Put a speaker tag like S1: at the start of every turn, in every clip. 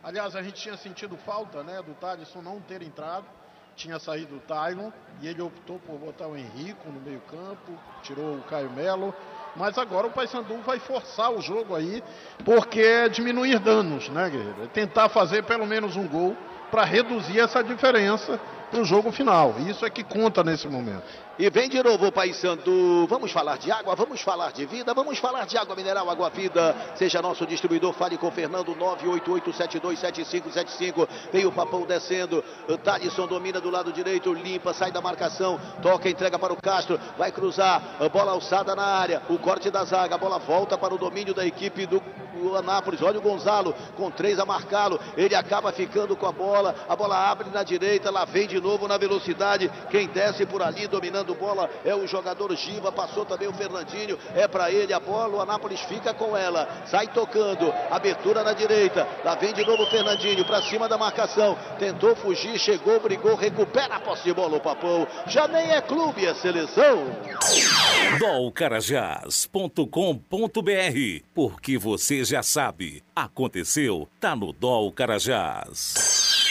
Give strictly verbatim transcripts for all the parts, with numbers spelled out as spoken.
S1: Aliás, a gente tinha sentido falta, né, do Thalisson não ter entrado. Tinha saído o Taylor e ele optou por botar o Henrico no meio campo, tirou o Caio Melo. Mas agora o Paysandu vai forçar o jogo aí, porque é diminuir danos, né, Guerreiro? É tentar fazer pelo menos um gol para reduzir essa diferença para o jogo final. Isso é que conta nesse momento.
S2: E vem de novo o Paysandu. Vamos falar de água, vamos falar de vida, vamos falar de água mineral, Água Vida. Seja nosso distribuidor, fale com o Fernando, nove oito oito sete dois sete cinco sete cinco. Veio o Papão descendo, o Thalisson domina do lado direito, limpa, sai da marcação, toca, entrega para o Castro, vai cruzar, a bola alçada na área, o corte da zaga, a bola volta para o domínio da equipe do Anápolis. Olha o Gonzalo, com três a marcá-lo, ele acaba ficando com a bola, a bola abre na direita, lá vem de novo na velocidade, quem desce por ali, dominando bola é o jogador Giva, passou também o Fernandinho, é para ele a bola, o Anápolis fica com ela, sai tocando, abertura na direita, lá vem de novo o Fernandinho, para cima da marcação, tentou fugir, chegou, brigou, recupera a posse de bola o Papão, já nem é clube, é seleção.
S3: dol carajás ponto com ponto br, porque você já sabe, aconteceu, tá no Dol Carajás.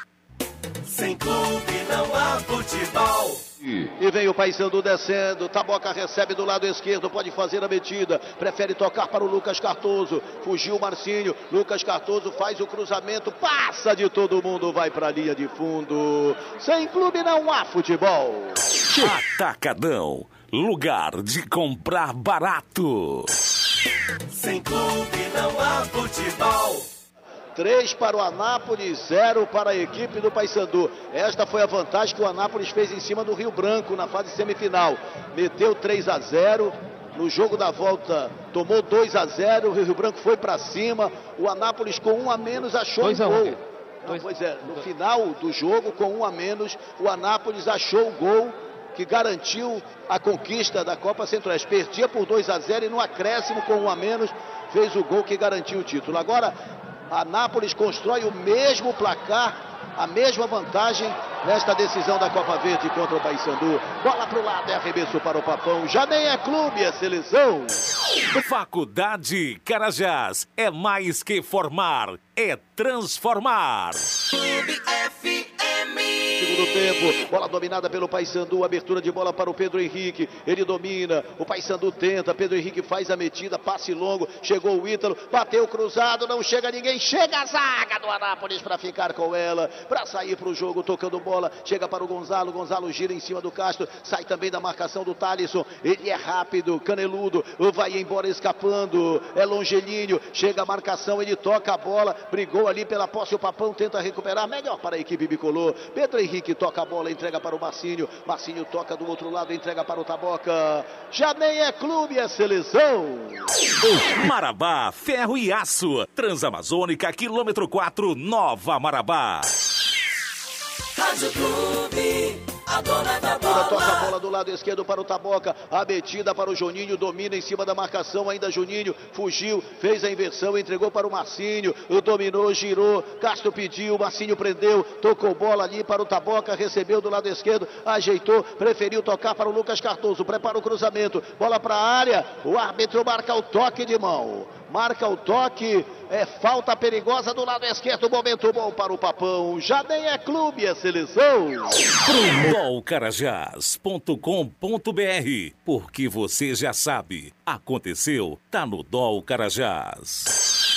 S4: Sem clube não há futebol.
S2: E vem o Paysandu descendo, Taboca recebe do lado esquerdo, pode fazer a metida, prefere tocar para o Lucas Cardoso, fugiu o Marcinho, Lucas Cardoso faz o cruzamento, passa de todo mundo, vai para a linha de fundo. Sem clube não há futebol.
S3: Atacadão, lugar de comprar barato.
S4: Sem clube não há futebol.
S2: três para o Anápolis, zero para a equipe do Paysandu. Esta foi a vantagem que o Anápolis fez em cima do Rio Branco na fase semifinal. Meteu três a zero. No jogo da volta tomou dois a zero. O Rio Branco foi para cima. O Anápolis com um a menos achou um gol. Não, pois é, no final do jogo com um a menos, o Anápolis achou o gol que garantiu a conquista da Copa Centro-Oeste. Perdia por dois a zero e no acréscimo com um a menos fez o gol que garantiu o título. Agora a Anápolis constrói o mesmo placar, a mesma vantagem nesta decisão da Copa Verde contra o Paysandu. Bola para o lado, é arremesso para o Papão. Já nem é clube, é seleção.
S3: Faculdade Carajás é mais que formar, é transformar.
S4: Clube F M.
S2: Segundo tempo, bola dominada pelo Paysandu, abertura de bola para o Pedro Henrique, ele domina, o Paysandu tenta, Pedro Henrique faz a metida, passe longo, chegou o Ítalo, bateu cruzado, não chega ninguém, chega a zaga do Anápolis para ficar com ela, para sair para o jogo, tocando bola, chega para o Gonzalo, Gonzalo gira em cima do Castro, sai também da marcação do Thalisson, ele é rápido, caneludo, vai embora escapando, é longelinho, chega a marcação, ele toca a bola, brigou ali pela posse, o Papão tenta recuperar, melhor para a equipe bicolor, Pedro Henrique toca a bola, entrega para o Marcinho, Marcinho toca do outro lado, entrega para o Taboca, já nem é clube, é seleção.
S3: Marabá, ferro e aço, Transamazônica, quilômetro quatro, Nova Marabá.
S4: Rádio Clube, a dona da bola.
S2: Toca a bola do lado esquerdo para o Taboca, a metida para o Juninho, domina em cima da marcação, ainda Juninho, fugiu, fez a inversão, entregou para o Marcinho, dominou, girou, Castro pediu, Marcinho prendeu, tocou bola ali para o Taboca, recebeu do lado esquerdo, ajeitou, preferiu tocar para o Lucas Cardoso, prepara o cruzamento, bola para a área, o árbitro marca o toque de mão. Marca o toque, é falta perigosa do lado esquerdo, momento bom para o Papão, já nem é clube, é seleção.
S3: dol carajás ponto com ponto br, porque você já sabe, aconteceu, tá no Dol Carajás.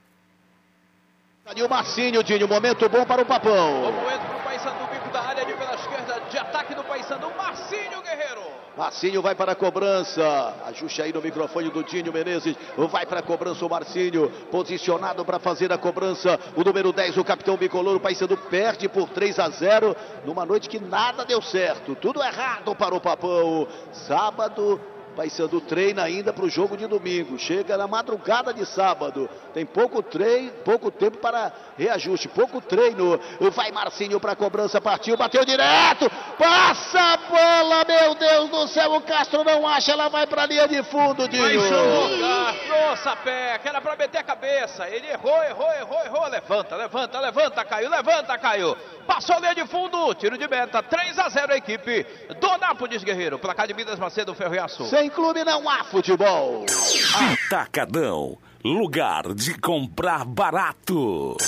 S2: Ali o Marcinho, Dinho, momento bom para o Papão.
S5: Como entra para o Paysandu, bico da área ali pela esquerda, de ataque do Paysandu, Marcinho Guerreiro.
S2: Marcinho vai para a cobrança, ajuste aí no microfone do Dinho Menezes, vai para a cobrança o Marcinho, posicionado para fazer a cobrança, o número dez, o capitão bicolor, o Paysandu perde por três a zero, numa noite que nada deu certo, tudo errado para o Papão. Sábado, Paysandu treina ainda para o jogo de domingo, chega na madrugada de sábado, tem pouco treino, pouco tempo para reajuste, pouco treino, vai Marcinho para a cobrança, partiu, bateu direto, passa a bola, meu Deus do céu, o Castro não acha, ela vai para a linha de fundo, Dinho.
S5: Castro, sapé, que era para meter a cabeça, ele errou, errou, errou, errou, levanta, levanta, levanta, caiu, levanta, caiu, passou a linha de fundo, tiro de meta, três a zero a equipe do Anápolis, Guerreiro, placar de Minas Macedo, Ferro e Aço.
S2: Sem clube não há futebol.
S3: Atacadão, lugar de comprar barato.